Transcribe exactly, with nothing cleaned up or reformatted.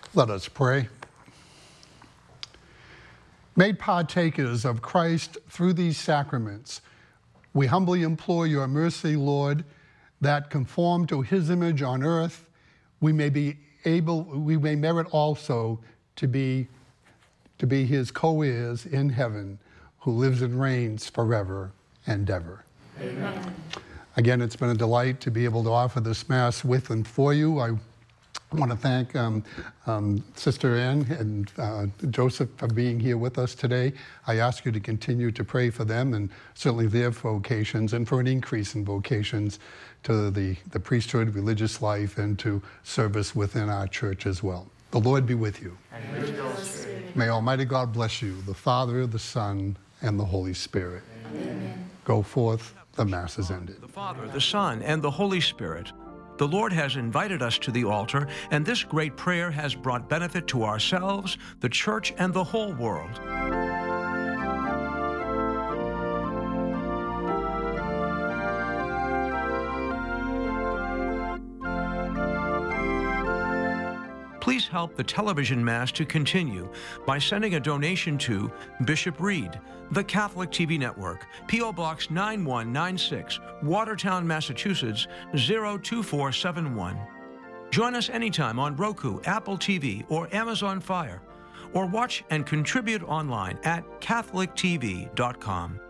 Let us pray. Made partakers of Christ through these sacraments, we humbly implore your mercy, Lord, that conformed to his image on earth, we may be able, we may merit also to be, to be his co-heirs in heaven, who lives and reigns forever and ever. Amen. Again, it's been a delight to be able to offer this Mass with and for you. I I want to thank um, um, Sister Ann and uh, Joseph for being here with us today. I ask you to continue to pray for them and certainly their vocations, and for an increase in vocations to the, the priesthood, religious life, and to service within our church as well. The Lord be with you. And with your spirit. May Almighty God bless you, the Father, the Son, and the Holy Spirit. Amen. Go forth, the Mass is ended. The Father, the Son, and the Holy Spirit. The Lord has invited us to the altar, and this great prayer has brought benefit to ourselves, the church, and the whole world. Please help the television Mass to continue by sending a donation to Bishop Reed, the Catholic T V Network, P O Box nine one nine six, Watertown, Massachusetts zero two four seven one. Join us anytime on Roku, Apple T V, or Amazon Fire, or watch and contribute online at catholic t v dot com.